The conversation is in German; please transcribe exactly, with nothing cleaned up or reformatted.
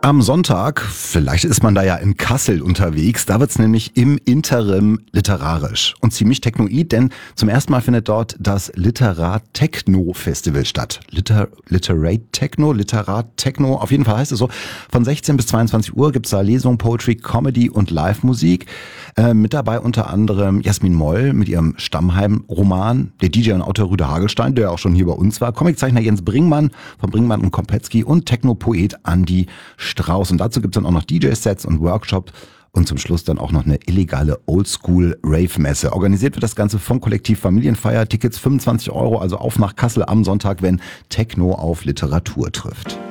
am Sonntag, vielleicht ist man da ja in Kassel unterwegs, da wird's nämlich im Interim literarisch und ziemlich technoid, denn zum ersten Mal findet dort das Literat-Techno-Festival statt. Liter, Literate Techno, Literat Techno, auf jeden Fall heißt es so. Von sechzehn bis zweiundzwanzig Uhr gibt's da Lesung, Poetry, Comedy und Live-Musik. Äh, mit dabei unter anderem Jasmin Moll mit ihrem Stammheim-Roman, der D J und Autor Rüder Hagelstein, der auch schon hier bei uns war, Comiczeichner Jens Bringmann von Bringmann und Kopetzky und Techno-Poet Andi Strauß. Und dazu gibt's dann auch noch D J-Sets und Workshops und zum Schluss dann auch noch eine illegale Oldschool-Rave-Messe. Organisiert wird das Ganze vom Kollektiv Familienfeier. Tickets fünfundzwanzig Euro, also auf nach Kassel am Sonntag, wenn Techno auf Literatur trifft.